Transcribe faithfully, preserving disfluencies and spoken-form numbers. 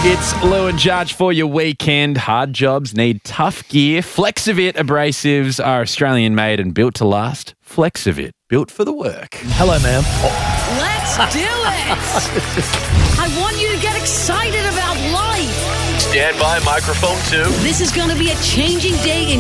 It's Lou and Judge for your weekend. Hard jobs need tough gear. Flexivit abrasives are Australian made and built to last. Flexivit, built for the work. Hello, ma'am. Let's do it! I want you to get excited about life. Stand by, microphone two. This is going to be a changing day in